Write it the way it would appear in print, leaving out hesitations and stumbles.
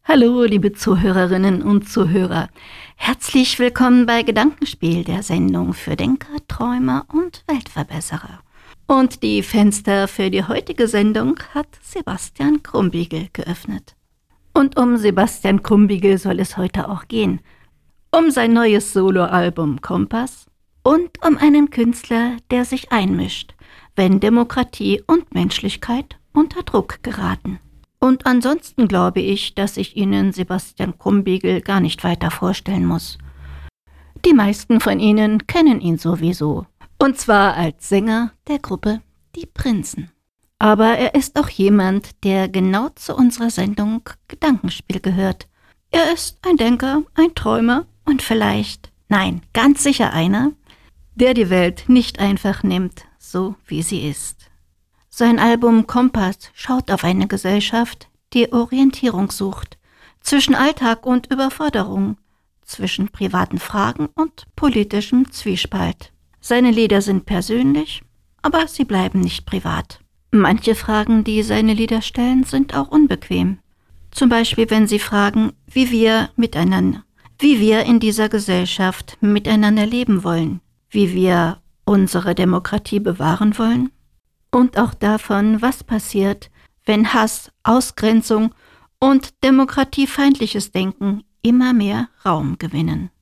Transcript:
Hallo, liebe Zuhörerinnen und Zuhörer. Herzlich willkommen bei Gedankenspiel, der Sendung für Denker, Träumer und Weltverbesserer. Und die Fenster für die heutige Sendung hat Sebastian Krumbiegel geöffnet. Und um Sebastian Krumbiegel soll es heute auch gehen. Um sein neues Soloalbum Kompass und um einen Künstler, der sich einmischt, wenn Demokratie und Menschlichkeit unter Druck geraten. Und ansonsten glaube ich, dass ich Ihnen Sebastian Krumbiegel gar nicht weiter vorstellen muss. Die meisten von Ihnen kennen ihn sowieso. Und zwar als Sänger der Gruppe Die Prinzen. Aber er ist auch jemand, der genau zu unserer Sendung Gedankenspiel gehört. Er ist ein Denker, ein Träumer und vielleicht, nein, ganz sicher einer, der die Welt nicht einfach nimmt, so wie sie ist. Sein Album Kompass schaut auf eine Gesellschaft, die Orientierung sucht, zwischen Alltag und Überforderung, zwischen privaten Fragen und politischem Zwiespalt. Seine Lieder sind persönlich, aber sie bleiben nicht privat. Manche Fragen, die seine Lieder stellen, sind auch unbequem. Zum Beispiel, wenn sie fragen, wie wir in dieser Gesellschaft miteinander leben wollen, wie wir unsere Demokratie bewahren wollen. Und auch davon, was passiert, wenn Hass, Ausgrenzung und demokratiefeindliches Denken immer mehr Raum gewinnen.